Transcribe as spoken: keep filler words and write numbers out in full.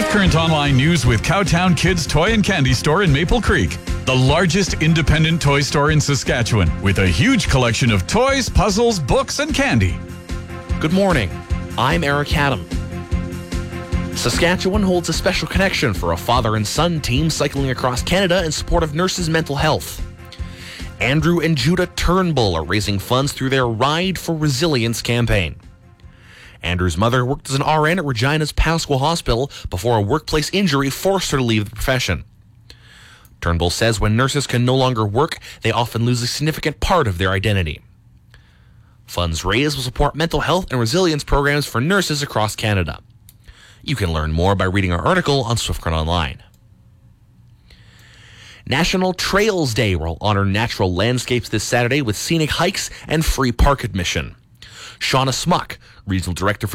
Current online news with Cowtown Kids Toy and Candy Store in Maple Creek, the largest independent toy store in Saskatchewan, with a huge collection of toys, puzzles, books, and candy. Good morning. I'm Eric Adam. Saskatchewan holds a special connection for a father and son team cycling across Canada in support of nurses' mental health. Andrew and Judah Turnbull are raising funds through their Ride for Resilience campaign. Andrew's mother worked as an R N at Regina's Pasqua Hospital before a workplace injury forced her to leave the profession. Turnbull says when nurses can no longer work, they often lose a significant part of their identity. Funds raised will support mental health and resilience programs for nurses across Canada. You can learn more by reading our article on Swift Current Online. National Trails Day will honor natural landscapes this Saturday with scenic hikes and free park admission. Shauna Smuck, Regional Director for